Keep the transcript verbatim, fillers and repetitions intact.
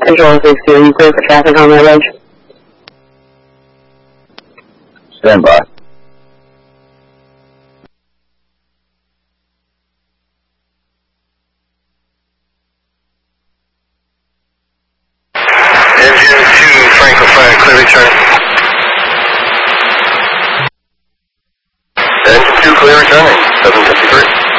Control six two, you clear for traffic on that edge? Stand by. Engine two, Franklin five, clear return. Engine two, clear returning, seven fifty-three.